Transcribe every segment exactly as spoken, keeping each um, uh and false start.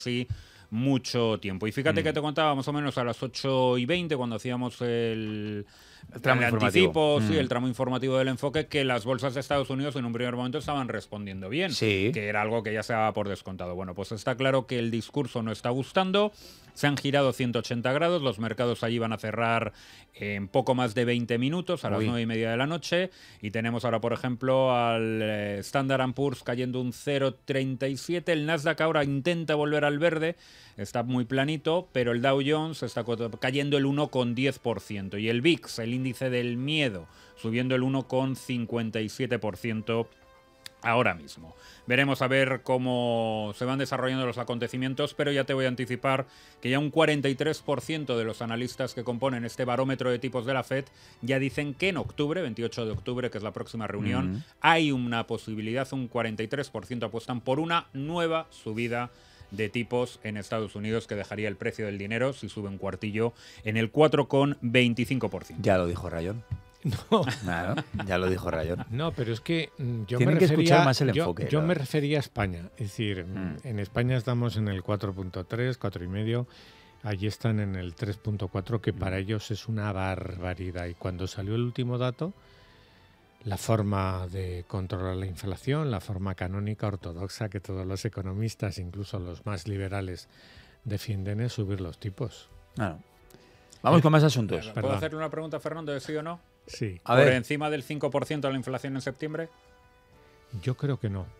sí mucho tiempo. Y fíjate mm. que te contaba más o menos a las ocho y veinte cuando hacíamos el, el, tramo el informativo. anticipo, mm. sí, el tramo informativo del enfoque, que las bolsas de Estados Unidos en un primer momento estaban respondiendo bien, sí. que era algo que ya se daba por descontado. Bueno, pues está claro que el discurso no está gustando, se han girado ciento ochenta grados, los mercados allí van a cerrar en poco más de veinte minutos, a las nueve y media de la noche, y tenemos ahora, por ejemplo, al eh, Standard and Poor's cayendo un cero coma treinta y siete, el Nasdaq ahora intenta volver al verde, está muy planito, pero el Dow Jones está cayendo el uno coma diez por ciento, y el V I X, el índice del miedo, subiendo el uno coma cincuenta y siete por ciento ahora mismo. Veremos a ver cómo se van desarrollando los acontecimientos, pero ya te voy a anticipar que ya un cuarenta y tres por ciento de los analistas que componen este barómetro de tipos de la Fed ya dicen que en octubre, veintiocho de octubre, que es la próxima reunión, mm. hay una posibilidad, un cuarenta y tres por ciento apuestan por una nueva subida de tipos en Estados Unidos que dejaría el precio del dinero, si sube un cuartillo, en el cuatro coma veinticinco por ciento. Ya lo dijo Rayón. No. Claro, ya lo dijo Rayón. No, pero es que yo Tienen me que refería, escuchar más el yo, enfoque. Yo ¿no? me refería a España. Es decir, mm. en España estamos en el cuatro punto tres, cuatro coma cinco. Allí están en el tres punto cuatro, que para ellos es una barbaridad. Y cuando salió el último dato, la forma de controlar la inflación, la forma canónica ortodoxa que todos los economistas, incluso los más liberales, defienden, es subir los tipos. Claro. Vamos con más asuntos. ¿Puedo Perdón. hacerle una pregunta a Fernando de sí o no? Sí. A ¿Por ver. encima del cinco por ciento de la inflación en septiembre? Yo creo que no.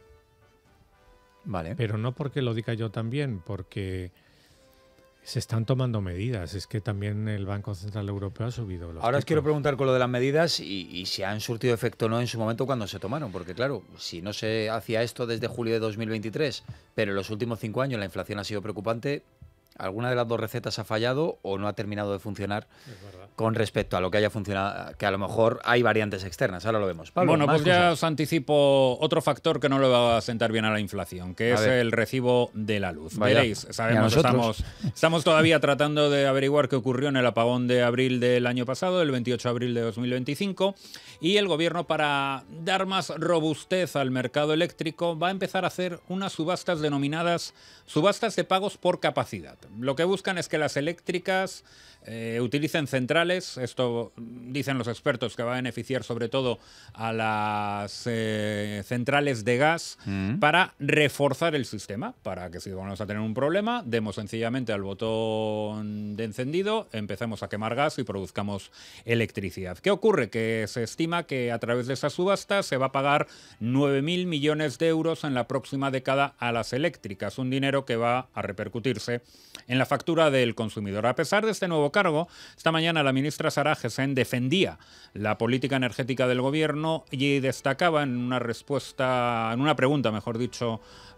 Vale. Pero no porque lo diga yo también, porque se están tomando medidas. Es que también el Banco Central Europeo ha subido los Ahora os tipos. quiero preguntar con lo de las medidas y, y si han surtido efecto o no en su momento cuando se tomaron. Porque claro, si no se hacía esto desde julio de dos mil veintitrés, pero en los últimos cinco años la inflación ha sido preocupante, ¿alguna de las dos recetas ha fallado o no ha terminado de funcionar con respecto a lo que haya funcionado? Que a lo mejor hay variantes externas, ahora lo vemos. Pablo, bueno, pues cosas. ya os anticipo otro factor que no le va a sentar bien a la inflación, que A es ver. el recibo de la luz. Vaya. Veréis, sabemos, Y a nosotros. estamos, estamos todavía tratando de averiguar qué ocurrió en el apagón de abril del año pasado, el veintiocho de abril de dos mil veinticinco, y el gobierno, para dar más robustez al mercado eléctrico, va a empezar a hacer unas subastas denominadas subastas de pagos por capacidad. Lo que buscan es que las eléctricas eh, utilicen centrales, esto dicen los expertos que va a beneficiar sobre todo a las eh, centrales de gas, Mm. para reforzar el sistema, para que si vamos a tener un problema, demos sencillamente al botón de encendido, empecemos a quemar gas y produzcamos electricidad. ¿Qué ocurre? Que se estima que a través de esas subastas se va a pagar nueve mil millones de euros en la próxima década a las eléctricas, un dinero que va a repercutirse en la factura del consumidor. A pesar de este nuevo cargo, esta mañana la ministra Sara Agesen defendía la política energética del gobierno y destacaba en una respuesta, en una pregunta, mejor dicho,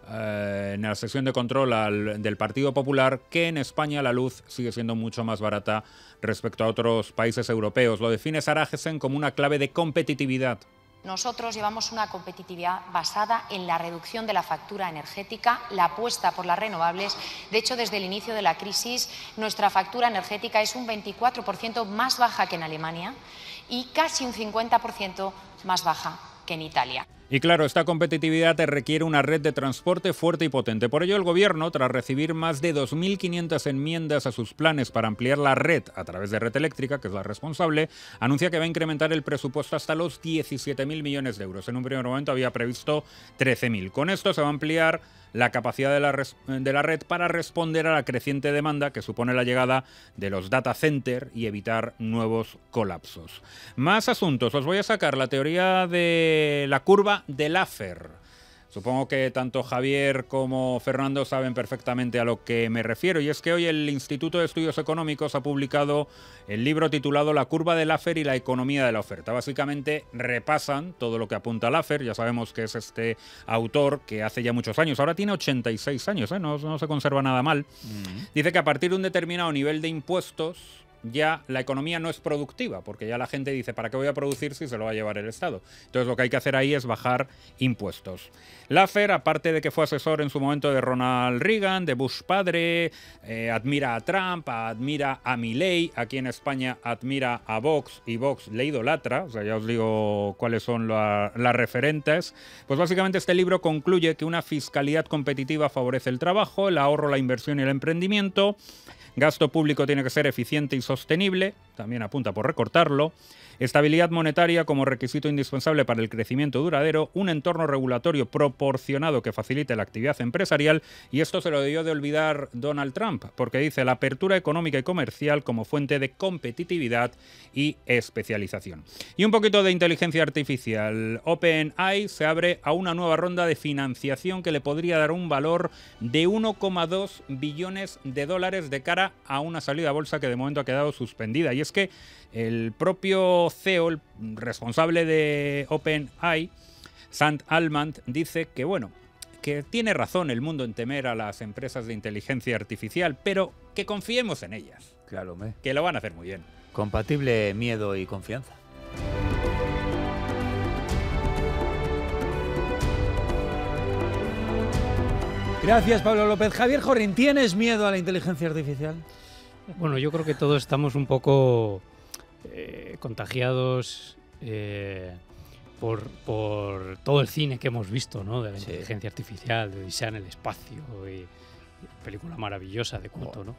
eh, en la sesión de control al, del Partido Popular, que en España la luz sigue siendo mucho más barata respecto a otros países europeos. Lo define Sara Agesen como una clave de competitividad. Nosotros llevamos una competitividad basada en la reducción de la factura energética, la apuesta por las renovables. De hecho, desde el inicio de la crisis, nuestra factura energética es un veinticuatro por ciento más baja que en Alemania y casi un cincuenta por ciento más baja que en Italia. Y claro, esta competitividad requiere una red de transporte fuerte y potente. Por ello, el gobierno, tras recibir más de dos mil quinientas enmiendas a sus planes para ampliar la red a través de Red Eléctrica, que es la responsable, anuncia que va a incrementar el presupuesto hasta los diecisiete mil millones de euros. En un primer momento había previsto trece mil. Con esto se va a ampliar la capacidad de la, res, de la red para responder a la creciente demanda que supone la llegada de los data center y evitar nuevos colapsos. Más asuntos. Os voy a sacar la teoría de la curva de Laffer. Supongo que tanto Javier como Fernando saben perfectamente a lo que me refiero, y es que hoy el Instituto de Estudios Económicos ha publicado el libro titulado La curva de Laffer y la economía de la oferta. Básicamente repasan todo lo que apunta Laffer, ya sabemos que es este autor que hace ya muchos años, ahora tiene ochenta y seis años, ¿eh? no, no se conserva nada mal. Mm. Dice que a partir de un determinado nivel de impuestos, ya la economía no es productiva, porque ya la gente dice, ¿para qué voy a producir si se lo va a llevar el Estado? Entonces lo que hay que hacer ahí es bajar impuestos. Laffer, aparte de que fue asesor en su momento de Ronald Reagan, de Bush padre, eh, admira a Trump, admira a Milei, aquí en España admira a Vox y Vox le idolatra, o sea, ya os digo cuáles son la, las referentes. Pues básicamente este libro concluye que una fiscalidad competitiva favorece el trabajo, el ahorro, la inversión y el emprendimiento. Gasto público tiene que ser eficiente y sostenible, también apunta por recortarlo. Estabilidad monetaria como requisito indispensable para el crecimiento duradero, un entorno regulatorio proporcionado que facilite la actividad empresarial, y esto se lo debió de olvidar Donald Trump, porque dice la apertura económica y comercial como fuente de competitividad y especialización. Y un poquito de inteligencia artificial. OpenAI se abre a una nueva ronda de financiación que le podría dar un valor de uno coma dos billones de dólares de cara a una salida a bolsa que de momento ha quedado suspendida. Y es que el propio C E O, el responsable de OpenAI, Sam Altman, dice que, bueno, que tiene razón el mundo en temer a las empresas de inteligencia artificial, pero que confiemos en ellas. Claro, hombre. Que lo van a hacer muy bien. Compatible miedo y confianza. Gracias, Pablo López. Javier Jorrín, ¿tienes miedo a la inteligencia artificial? Bueno, yo creo que todos estamos un poco eh, contagiados eh, por, por todo el cine que hemos visto, ¿no? De la Sí. inteligencia artificial, de Odisea en el espacio, y, y película maravillosa de culto, ¿no?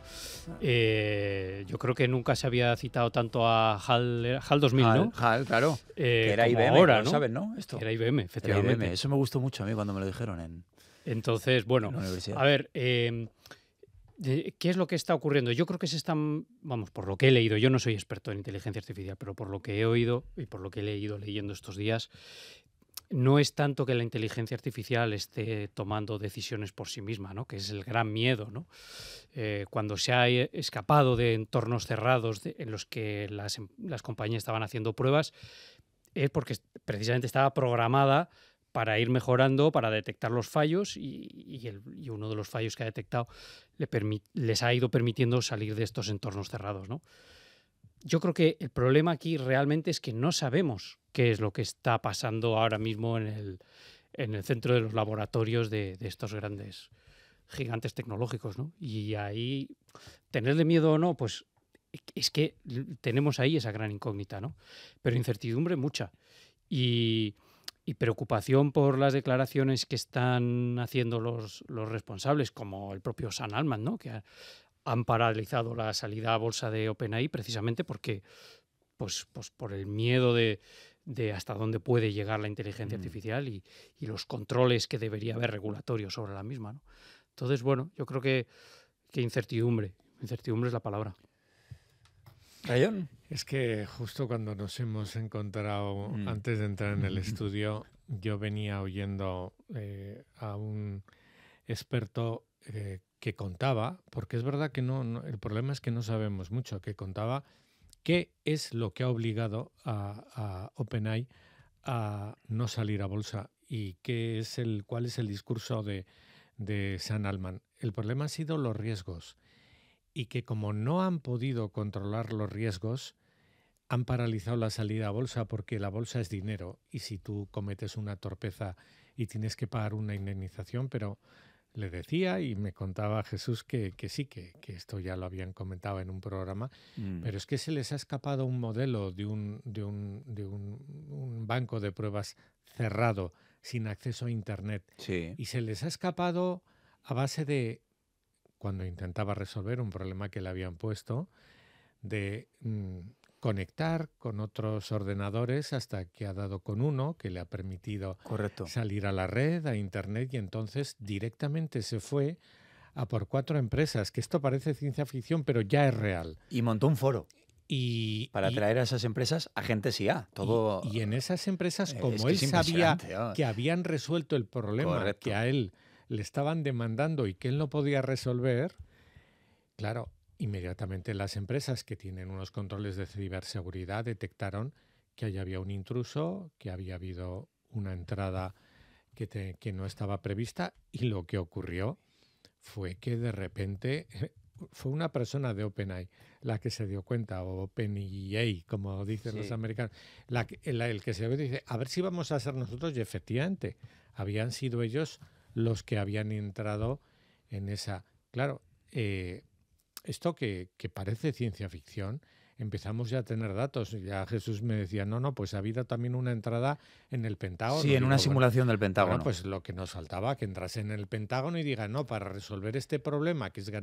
Eh, yo creo que nunca se había citado tanto a HAL, HAL dos mil, ¿no? HAL, HAL, claro. Eh, que era como I B M, ahora, ¿no? ¿no? ¿Sabes, no? Esto. Era I B M, Era efectivamente. I B M. Eso me gustó mucho a mí cuando me lo dijeron en, Entonces, bueno, en la universidad. a ver, eh, de- ¿qué es lo que está ocurriendo? Yo creo que se están, vamos, por lo que he leído, yo no soy experto en inteligencia artificial, pero por lo que he oído y por lo que he leído leyendo estos días, no es tanto que la inteligencia artificial esté tomando decisiones por sí misma, ¿no? Que es el gran miedo, ¿no? Eh, cuando se ha eh, escapado de entornos cerrados de- en los que las, em- las compañías estaban haciendo pruebas, es porque est- precisamente estaba programada para ir mejorando, para detectar los fallos, y, y el- y uno de los fallos que ha detectado le permi- les ha ido permitiendo salir de estos entornos cerrados, ¿no? Yo creo que el problema aquí realmente es que no sabemos qué es lo que está pasando ahora mismo en el, en el centro de los laboratorios de, de estos grandes gigantes tecnológicos, ¿no? Y ahí, tenerle miedo o no, pues es que l- tenemos ahí esa gran incógnita, ¿no? Pero incertidumbre mucha. Y, y preocupación por las declaraciones que están haciendo los, los responsables, como el propio Sam Altman, ¿no? Que ha- han paralizado la salida a bolsa de OpenAI precisamente porque, pues, pues por el miedo de, de hasta dónde puede llegar la inteligencia Mm. artificial y, y los controles que debería haber regulatorios sobre la misma, ¿no? Entonces, bueno, yo creo que, que incertidumbre, incertidumbre es la palabra. ¿Rayón? Es que justo cuando nos hemos encontrado, Mm. antes de entrar en el estudio, yo venía oyendo eh, a un experto eh, que contaba, porque es verdad que no, no- el problema es que no sabemos mucho, que contaba qué es lo que ha obligado a, a OpenAI a no salir a bolsa y qué es el, cuál es el discurso de, de Sam Altman. El problema han sido los riesgos y que como no han podido controlar los riesgos, han paralizado la salida a bolsa porque la bolsa es dinero y si tú cometes una torpeza y tienes que pagar una indemnización, pero le decía y me contaba Jesús que, que sí, que, que esto ya lo habían comentado en un programa, Mm. pero es que se les ha escapado un modelo de un, de un, de un, un banco de pruebas cerrado, sin acceso a Internet, Sí. y se les ha escapado a base de, cuando intentaba resolver un problema que le habían puesto, de mm, conectar con otros ordenadores hasta que ha dado con uno que le ha permitido Correcto. salir a la red, a Internet, y entonces directamente se fue a por cuatro empresas, que esto parece ciencia ficción, pero ya es real. Y montó un foro Y, para y- traer a esas empresas agentes I A. Todo. y, y en esas empresas, eh, como es que él es sabía impresionante, ah. que habían resuelto el problema Correcto. que a él le estaban demandando y que él no podía resolver, claro, inmediatamente las empresas que tienen unos controles de ciberseguridad detectaron que ahí había un intruso, que había habido una entrada que, te- que no estaba prevista, y lo que ocurrió fue que de repente fue una persona de OpenAI la que se dio cuenta, o OpenAI, como dicen Sí. los americanos, la, que- el, el que se dice, a ver si vamos a ser nosotros, y efectivamente, habían sido ellos los que habían entrado en esa... Claro, eh, esto que, que parece ciencia ficción, empezamos ya a tener datos. Ya Jesús me decía, no, no, pues ha habido también una entrada en el Pentágono. Sí, en Digo, una bueno, simulación del Pentágono. Bueno, pues lo que nos faltaba, que entrase en el Pentágono y diga, no, para resolver este problema, que es ganar